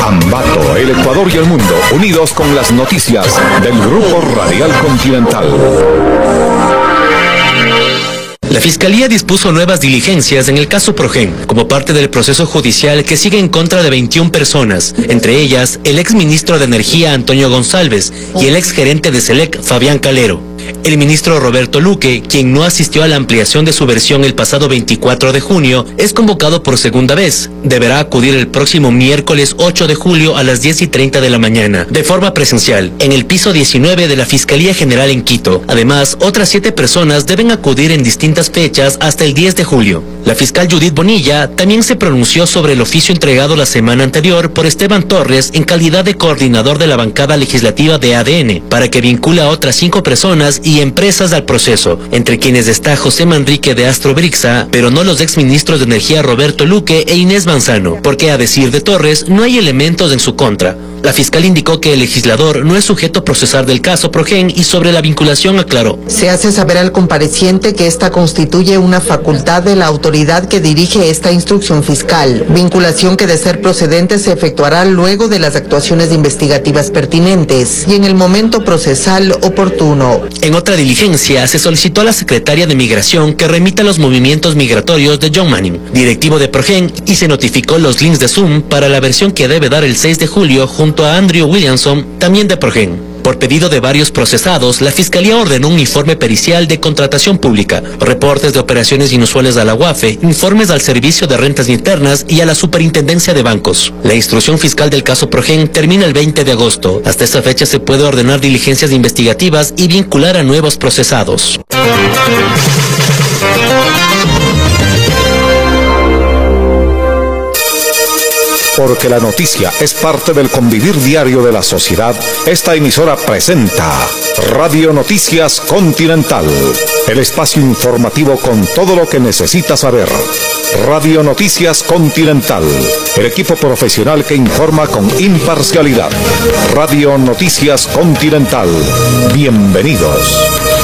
Ambato, el Ecuador y el mundo, unidos con las noticias del Grupo Radial Continental. La Fiscalía dispuso nuevas diligencias en el caso Progen, como parte del proceso judicial que sigue en contra de 21 personas, entre ellas el exministro de Energía Antonio González y el exgerente de SELEC Fabián Calero. El ministro Roberto Luque, quien no asistió a la ampliación de su versión el pasado 24 de junio, es convocado por segunda vez. Deberá acudir el próximo miércoles 8 de julio a las 10:30 de la mañana, de forma presencial, en el piso 19 de la Fiscalía General en Quito. Además, otras 7 personas deben acudir en distintas fechas hasta el 10 de julio. La fiscal Judith Bonilla también se pronunció sobre el oficio entregado la semana anterior por Esteban Torres en calidad de coordinador de la bancada legislativa de ADN, para que vincule a otras 5 personas y empresas al proceso, entre quienes está José Manrique de Astro Brixa, pero no los exministros de Energía Roberto Luque e Inés Manzano, porque a decir de Torres no hay elementos en su contra. La fiscal indicó que el legislador no es sujeto procesal del caso Progen y sobre la vinculación aclaró: se hace saber al compareciente que esta constituye una facultad de la autoridad que dirige esta instrucción fiscal, vinculación que de ser procedente se efectuará luego de las actuaciones investigativas pertinentes y en el momento procesal oportuno. En otra diligencia, se solicitó a la secretaria de Migración que remita los movimientos migratorios de John Manning, directivo de Progen, y se notificó los links de Zoom para la versión que debe dar el 6 de julio junto a Andrew Williamson, también de Progen. Por pedido de varios procesados, la Fiscalía ordenó un informe pericial de contratación pública, reportes de operaciones inusuales a la UAFE, informes al Servicio de Rentas Internas y a la Superintendencia de Bancos. La instrucción fiscal del caso Progen termina el 20 de agosto. Hasta esa fecha se puede ordenar diligencias investigativas y vincular a nuevos procesados. Porque la noticia es parte del convivir diario de la sociedad, esta emisora presenta Radio Noticias Continental, el espacio informativo con todo lo que necesita saber. Radio Noticias Continental, el equipo profesional que informa con imparcialidad. Radio Noticias Continental, bienvenidos.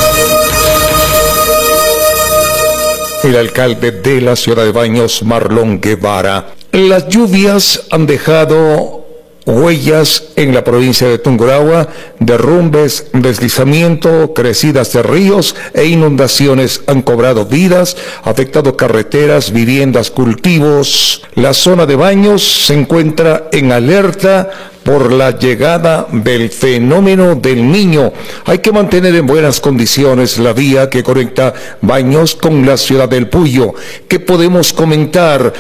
El alcalde de la ciudad de Baños, Marlon Guevara. Las lluvias han dejado huellas en la provincia de Tungurahua, derrumbes, deslizamiento, crecidas de ríos e inundaciones han cobrado vidas, afectado carreteras, viviendas, cultivos. La zona de Baños se encuentra en alerta por la llegada del fenómeno del Niño. Hay que mantener en buenas condiciones la vía que conecta Baños con la ciudad del Puyo. ¿Qué podemos comentar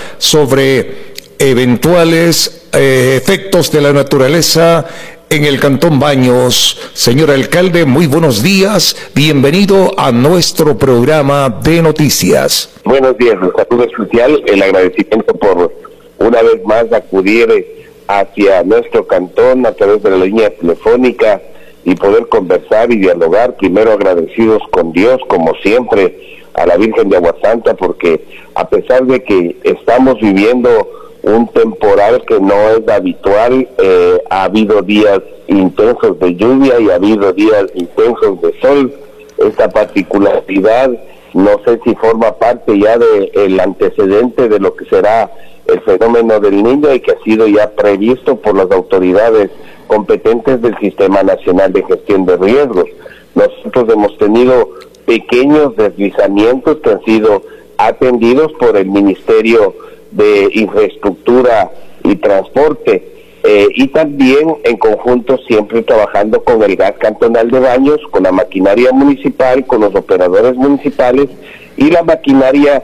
sobre eventuales efectos de la naturaleza en el Cantón Baños? Señor alcalde, muy buenos días. Bienvenido a nuestro programa de noticias. Buenos días, un saludo especial, el agradecimiento por una vez más acudir hacia nuestro cantón a través de la línea telefónica y poder conversar y dialogar, primero agradecidos con Dios, como siempre, a la Virgen de Agua Santa, porque a pesar de que estamos viviendo un temporal que no es habitual, ha habido días intensos de lluvia y ha habido días intensos de sol. Esta particularidad, no sé si forma parte ya del antecedente de lo que será el fenómeno del Niño y que ha sido ya previsto por las autoridades competentes del Sistema Nacional de Gestión de Riesgos. Nosotros hemos tenido pequeños deslizamientos que han sido atendidos por el Ministerio de Infraestructura y Transporte y también en conjunto siempre trabajando con el gas cantonal de Baños, con la maquinaria municipal, con los operadores municipales y la maquinaria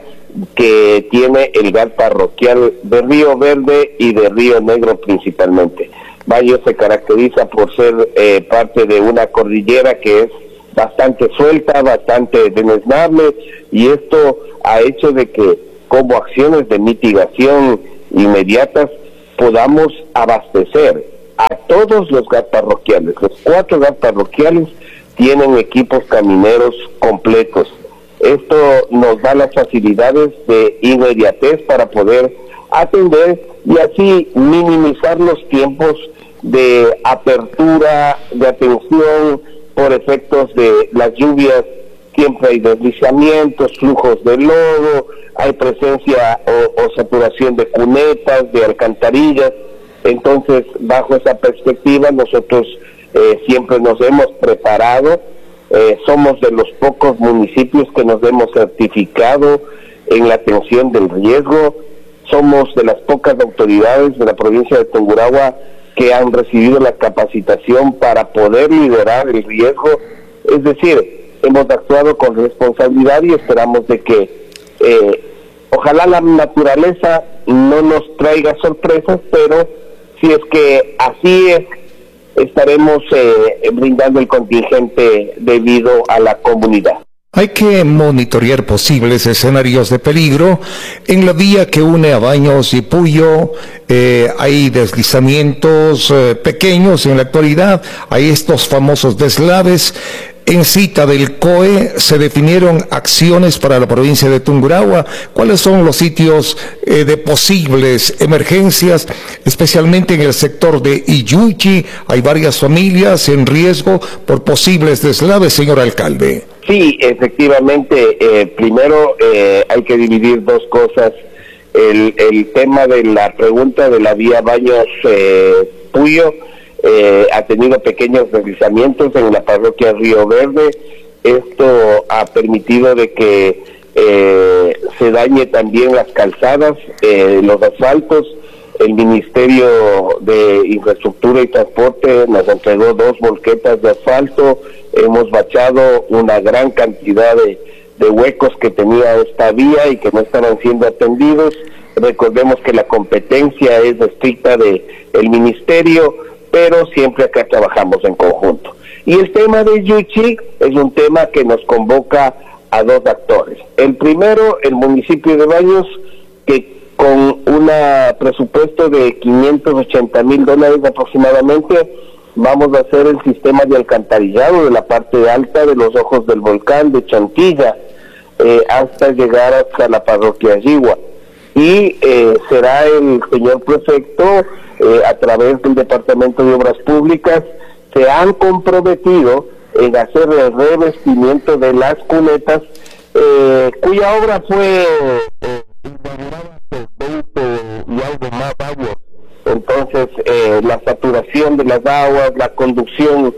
que tiene el gas parroquial de Río Verde y de Río Negro principalmente. Baños se caracteriza por ser parte de una cordillera que es bastante suelta, bastante desnable, y esto ha hecho de que como acciones de mitigación inmediatas podamos abastecer a todos los gas parroquiales. Los 4 gas parroquiales tienen equipos camineros completos. Esto nos da las facilidades de inmediatez para poder atender y así minimizar los tiempos de apertura, de atención por efectos de las lluvias. Siempre hay deslizamientos, flujos de lodo, hay presencia o saturación de cunetas, de alcantarillas, Entonces, bajo esa perspectiva, nosotros siempre nos hemos preparado. Somos de los pocos municipios que nos hemos certificado en la atención del riesgo. Somos de las pocas autoridades de la provincia de Tungurahua que han recibido la capacitación para poder liderar el riesgo. Es decir, hemos actuado con responsabilidad y esperamos de que ojalá la naturaleza no nos traiga sorpresas, pero si es que así es, estaremos brindando el contingente debido a la comunidad. Hay que monitorear posibles escenarios de peligro. En la vía que une a Baños y Puyo hay deslizamientos pequeños en la actualidad, hay estos famosos deslaves. En cita del COE se definieron acciones para la provincia de Tungurahua. ¿Cuáles son los sitios de posibles emergencias, especialmente en el sector de Iyuchi? Hay varias familias en riesgo por posibles deslaves, señor alcalde. Sí, efectivamente, primero hay que dividir dos cosas. El tema de la pregunta de la vía Baños-Puyo, ha tenido pequeños deslizamientos en la parroquia Río Verde. Esto ha permitido de que se dañe también las calzadas, los asfaltos. El Ministerio de Infraestructura y Transporte nos entregó 2 volquetas de asfalto. Hemos bachado una gran cantidad de huecos que tenía esta vía y que no estaban siendo atendidos. Recordemos que la competencia es estricta del Ministerio, pero siempre acá trabajamos en conjunto. Y el tema de Yuchi es un tema que nos convoca a 2 actores. El primero, el municipio de Baños, que con un presupuesto de $580,000 aproximadamente, vamos a hacer el sistema de alcantarillado de la parte alta de los ojos del volcán de Chantilla, hasta llegar hasta la parroquia Yigua. Y será el señor prefecto, a través del Departamento de Obras Públicas, se han comprometido en hacer el revestimiento de las cunetas, cuya obra fue inaugurada hace 20 y algo más años. Entonces, la saturación de las aguas, la conducción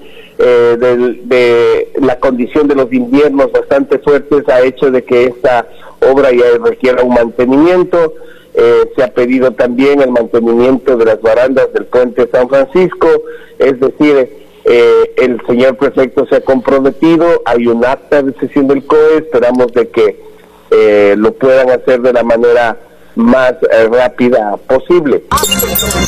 de la condición de los inviernos bastante fuertes ha hecho de que esta obra ya requiera un mantenimiento. Se ha pedido también el mantenimiento de las barandas del puente San Francisco, es decir, el señor prefecto se ha comprometido, hay un acta de cesión del COE, esperamos de que lo puedan hacer de la manera más rápida posible.